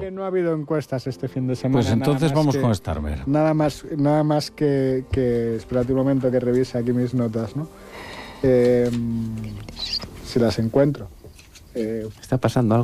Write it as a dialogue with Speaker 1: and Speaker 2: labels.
Speaker 1: no ha habido encuestas este fin de semana.
Speaker 2: Pues entonces vamos con Starmer.
Speaker 1: Nada más que espérate un momento que revise aquí mis notas, ¿no? Si las encuentro.
Speaker 3: Está pasando algo.